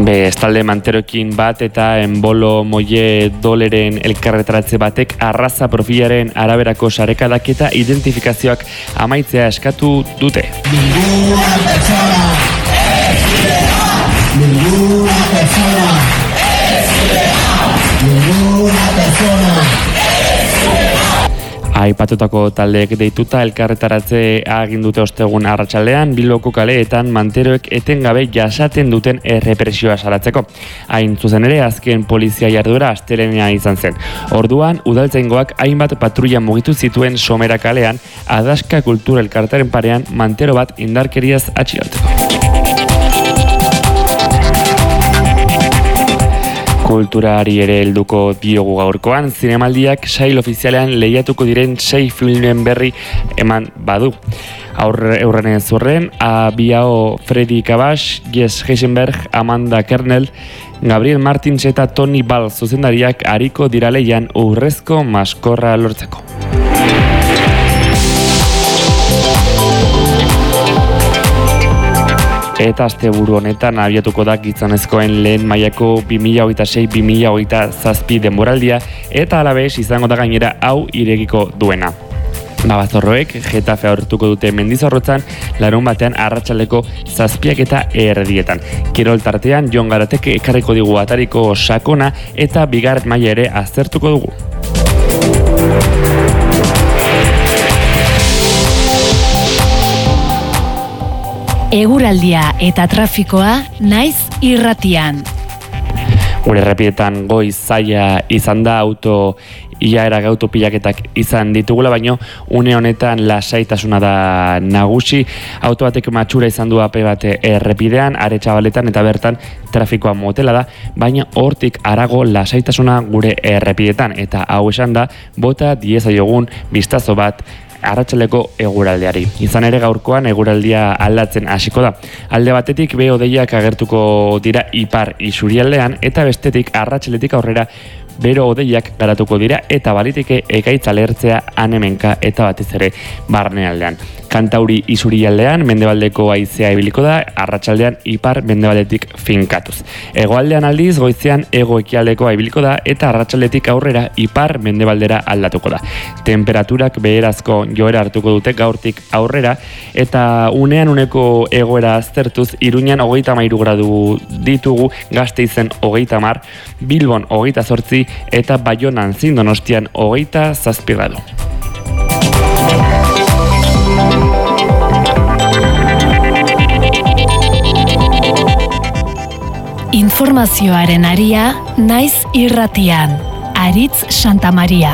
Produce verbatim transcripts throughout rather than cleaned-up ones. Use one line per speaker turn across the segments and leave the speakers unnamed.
Bestalde Manteroekin bat eta Enbolo Moie Doleren elkarretaratze batek arraza profilaren araberako sarekadak eta identifikazioak amaitzea eskatu dute.
Ninguna persona es ilegal. Ninguna persona es ilegal. Ninguna persona es ilegal.
Aipatutako taldeek deituta elkarretaratze egin dute ostegun arratsaldean Bilboko kaleetan Manteroek etengabe jasaten duten errepresioa salatzeko. Hain zuzen ere azken polizia jarduera astelehenea izan zen. Orduan udaltzaingoak hainbat patrulla mugitu zituen Somera kalean Adaska Kultura elkartearen parean Mantero bat indarkeriaz atxilotzeko. Kulturari ere helduko diogu gaurkoan, zinemaldiak sail ofizialean lehiatuko diren sei filmen berri eman badu. Aurrenen zurren, Abiao Freddy Kabash, Jess Heisenberg, Amanda Kernel, Gabriel Martins eta Tony Ball zuzendariak ariko dira lehian urrezko maskorra lortzeko. Eta asteburu honetan abiatuko da gizonezkoen lehen mailako bi mila hogeita sei bi mila hogeita zazpi denboraldia eta alabez izango da gainera hau irekiko duena. Babazorroek Getafe aurretuko dute Mendizorrotzan larun batean arratsaldeko zazpiak eta erdietan. Kirol tartean Jon Garatek ekarriko digu atariko sakona eta bigarren maila ere aztertuko dugu.
Eguraldia eta trafikoa naiz irratian.
Gure errepietan goiz zaila izan da auto iaera gauto pilaketak izan ditugula, baino une honetan lasaitasuna da nagusi. Auto batek matxura izan du ape bat errepidean, Aretxabaletan eta bertan trafikoa motela da, baina hortik harago lasaitasuna gure errepietan eta hau esan da bota diezaiogun bistazo bat arratsaleko eguraldiari. Izan ere gaurkoan eguraldia aldatzen hasiko da. Alde batetik behe hodeiak agertuko dira ipar isurialdean eta bestetik arratsaletik aurrera bero hodeiak garatuko dira eta baliteke ekaitza lehertzea han-hemenka eta batez ere barnealdean. Kantauri isurialdean mendebaldeko haizea ibiliko da, arratsaldean ipar mendebaldetik finkatuz. Hegoaldean aldiz goizean hego-ekialdekoa ibiliko da eta arratsaldetik aurrera ipar mendebaldera aldatuko da. Temperaturak beherazko joera hartuko dute gaurtik aurrera eta unean uneko egoera aztertuz Iruñan hogeita hamairu gradu ditugu, Gasteizen hogeita hamar, Bilbon hogeita zortzi eta Baionan zein Donostian hogeita zazpi gradu.
Informazioaren aria naiz irratian. Aritz Santamaria.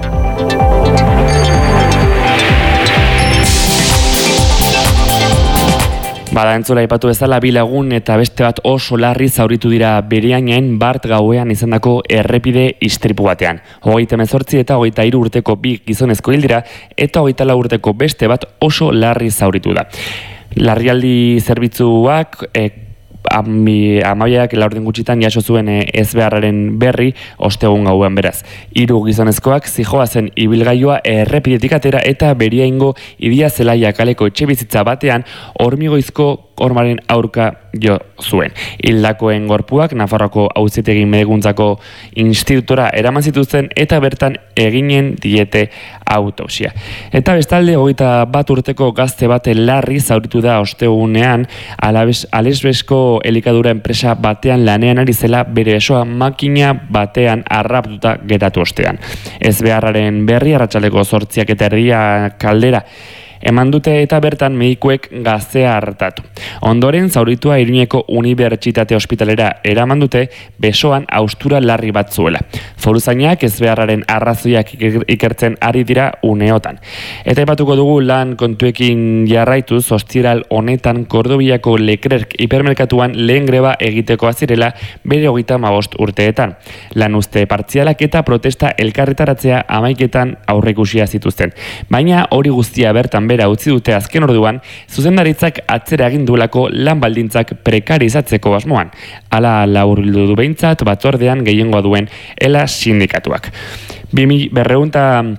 Bada entzula aipatu bezala bi lagun eta beste bat oso larri zauritu dira Bereainen bart gauean izandako errepide istripu batean. Hogeita hemezortzi eta hogeita hiru urteko bi gizonezko hil dira eta hogeita lau urteko beste bat oso larri zauritu da. Larrialdi zerbitzuak e, Amaiak laurden gutxitan jaso zuen ezbeharraren berri ostegun gauean beraz. Hiru gizonezkoak zijoazen ibilgailua errepidetik atera eta Beriaingo Idia Zelaia kaleko etxebizitza batean hormigoizko hormaren aurka jo zuen. Hildakoen gorpuak Nafarroako Auzitegi Medikuntzako institutora eraman zituzten eta bertan eginen diete autopsia. Eta bestalde hogeita bat urteko gazte bate larri zauritu da ostegunean Alesbesko elikadura enpresa batean lanean ari zela bere besoa makina batean harrapatuta geratu ostean. Ezbeharraren berri arratsaldeko zortziak eta erdia kaldera eman dute eta bertan medikuek gaztea hartatu. Ondoren zauritua Iruñeko Unibertsitate Ospitalera eraman dute besoan haustura larri bat zuela. Foruzainak ezbeharraren arrazoiak ikertzen ari dira uneotan. Eta aipatuko dugu lan kontuekin jarraituz ostiral honetan Kordobiako Leclerc hipermerkatuan lehen greba egiteko azirela bere hogeita hamabost urteetan. Lan uste partzialak eta protesta elkarretaratzea hamaiketan aurreikusia zituzten. Baina hori guztia bertan bera utzi dute azken orduan, zuzendaritzak atzera egin duelako lan baldintzak prekarizatzeko asmoan. Hala laburbildu du behintzat batzordean gehiengoa duen ela sindikatuak. Berrehun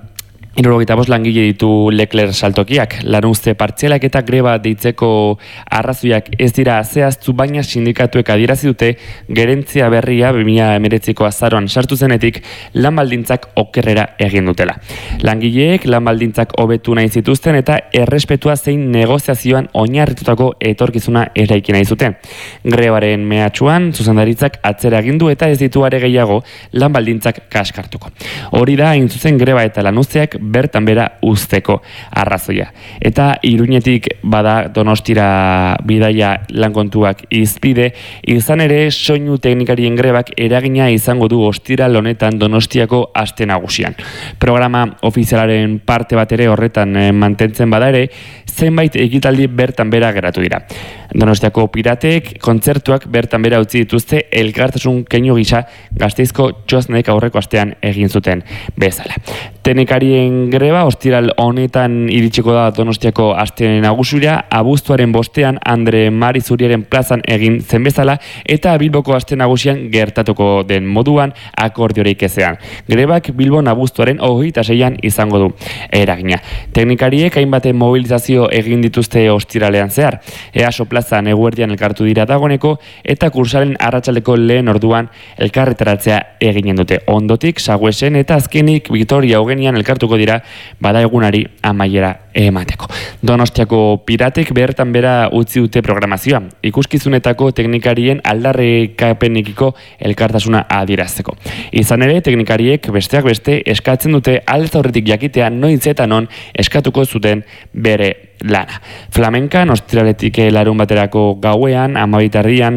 Hirurogeita bost langile ditu Leclerc saltokiak. Lanuzte partzialak eta greba deitzeko arrazoiak ez dira zehaztu, baina sindikatuek adierazi dute gerentzia berria bi mila hemeretziko azaroan sartu zenetik lan baldintzak okerrera egin dutela. Langileek lan baldintzak hobetu nahi zituzten eta errespetua zein negoziazioan oinarritutako etorkizuna eraiki nahi zuten. Grebaren mehatxuan zuzendaritzak atzera egin du eta ez ditu are gehiago lan baldintzak kaskartuko. Hori da hain zuzen greba eta lanuzteak bertan bera uzteko arrazoia. Eta Iruñetik bada Donostira bidaia lankontuak izpide, izan ere soinu teknikarien grebak eragina izango du ostiral honetan Donostiako aste nagusian. Programa ofizialaren parte bat ere horretan mantentzen bada ere, zenbait ekitaldi bertan bera geratu dira. Donostiako pirateek kontzertuak bertan bera utzi dituzte elkartasun keinu gisa Gasteizko txosnek aurreko astean egin zuten bezala. Teknikarien greba ostiral honetan iritsiko da Donostiako aste nagusira, abuztuaren bostean Andre Mari Zuriaren plazan egin zen bezala eta Bilboko aste nagusian gertatuko den moduan akordiorik ezean. Grebak Bilbon abuztuaren hogeita seian izango du eragina. Teknikariek hainbaten mobilizazio egin dituzte ostiralean zehar. Easo plazan eguerdian elkartu dira dagoneko eta kursalen arratsaldeko lehen orduan elkarretaratzea eginen dute. Ondotik Saguesen eta azkenik Victoria Eugenian elkartuko dira bada egunari amaiera emateko. Donostiako piratek bertan bera utzi dute programazioa, ikuskizunetako teknikarien aldarrikapenekiko elkartasuna adierazteko. Izan ere, teknikariek besteak beste eskatzen dute aldez aurretik jakitea noiz eta non eskatuko zuten bere lana. Flamenkan ostiraletik larun baterako gauean, amabitardian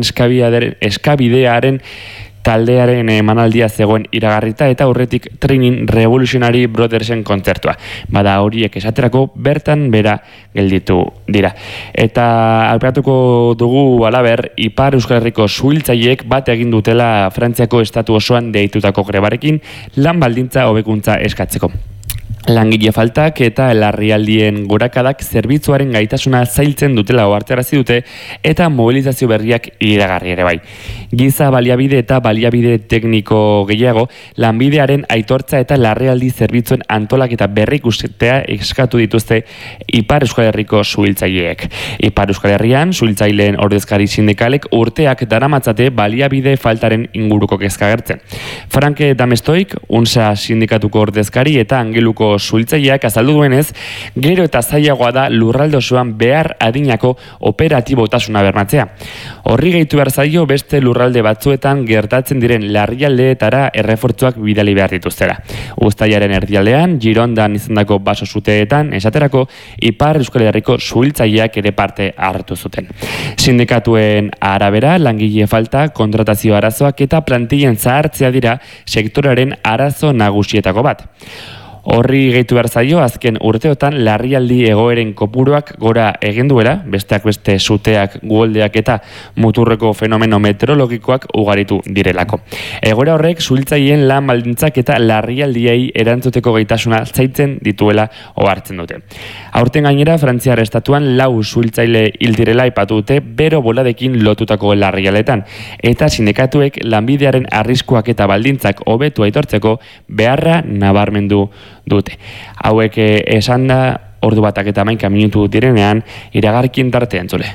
eskabidearen taldearen emanaldia zegoen iragarrita eta aurretik Training Revolutionary Brothersen kontzertua. Bada horiek esaterako bertan bera gelditu dira. Eta alperatuko dugu alaber, Ipar Euskal Herriko suhiltzaileek bat egin dutela Frantziako estatu osoan deitutako grebarekin lan baldintza hobekuntza eskatzeko. Langile faltak eta larrialdien gorakadak zerbitzuaren gaitasuna zailtzen dutela ohartarazi dute eta mobilizazio berriak iragarri ere bai. Giza baliabide eta baliabide tekniko gehiago, lanbidearen aitortza eta larrialdi zerbitzuen antolak eta berrikustea eskatu dituzte Ipar Euskal Herriko suhiltzaileek. Ipar Euskal Herrian suhiltzaileen ordezkari sindikalek urteak daramatzate baliabide faltaren inguruko kezka agertzen. Franke Damestoik, Unsa sindikatuko ordezkari eta Angeluko suhiltzaileak azaldu duenez, gero eta zailagoa da lurralde osoan behar adinako operatibotasuna bermatzea. Horri gehitu behar zaio beste lurralde batzuetan gertatzen diren larrialdeetara errefortzuak bidali behar dituztera. Uztailaren erdialdean, Girondan izandako baso zuteetan, esaterako, Ipar Euskal Herriko suhiltzaileak ere parte hartu zuten. Sindikatuen arabera, langile falta, kontratazio arazoak eta plantillen zahartzea dira sektoraren arazo nagusietako bat. Horri gehitu behar zaio, azken urteotan larrialdi egoeren kopuruak gora egin duela, besteak beste suteak, guoldeak eta muturreko fenomeno meteorologikoak ugaritu direlako. Egoera horrek suhiltzaileen lan baldintzak eta larrialdiei erantzuteko gaitasuna zaitzen dituela ohartzen dute. Aurten gainera, Frantziar estatuan lau suhiltzaile hil direla aipatu dute bero boladekin lotutako larrialdetan, eta sindikatuek lanbidearen arriskuak eta baldintzak hobetu aitortzeko beharra nabarmendu dute. Hauek esan da ordu batak eta hamaika minutu direnean iragarkin tarte entzule.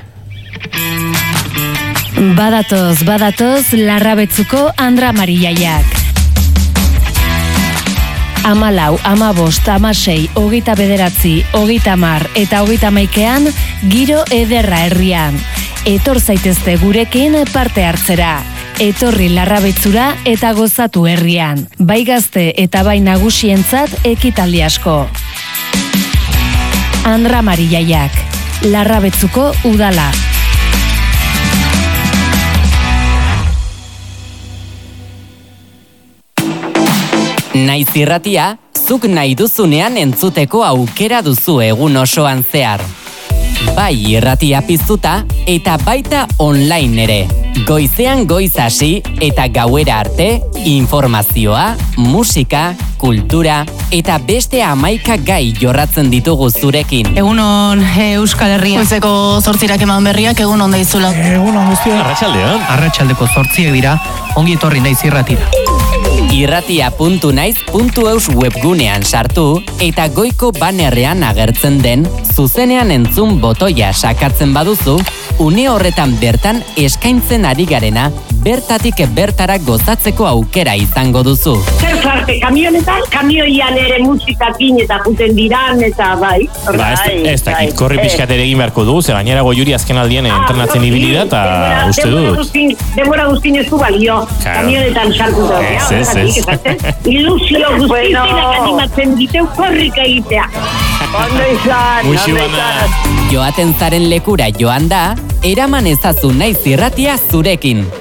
Badatoz, badatoz, Larrabetzuko Andra Mariaiak. Amalau, amabost, amasei, hogeita bederatzi, hogeita mar eta hogeita maikean giro ederra herrian. Etor zaitezte gurekin parte hartzera. Etorri Larrabetzura eta gozatu herrian. Bai gazte eta bai nagusientzat ekitaldi asko. Andra Mariaiak, Larrabetzuko udala.
Naiz irratia, zuk nahi duzunean entzuteko aukera duzu egun osoan zehar. Bai irratia piztuta eta baita online ere. Goizean goiz hasi eta gauera arte informazioa, musika, kultura eta beste hamaika gai jorratzen ditugu zurekin.
Egunon Euskal Herria. Goizeko zortzirak eman berriak egun onda izula.
Egunon guztia. Arratsaldean. Arratsaldeko zortziak dira, ongi etorri naiz irratira.
irratia puntu naiz puntu eus webgunean sartu eta goiko banerrean agertzen den zuzenean entzun botoia sakatzen baduzu, une horretan bertan eskaintzen ari garena bertatik bertara gozatzeko aukera izango duzu.
Zer zarte, kamionetan, kamioian ere musikakin eta juten diran eta bai.
Ba, ez, ez dakit, korri pixkat ere egin beharko du, ze gainera Goiuri azken aldien entrenatzen ibili da, eta uste dut.
Demora guztin ez du balio, kamionetan sartu da.
Ez, ez, ez.
Ilusio guztiak animatzen diteu korrika egitea. Ondo izan,
ondo izan.
Joaten zaren lekura joan da, eraman ezazu Naiz Irratia zurekin.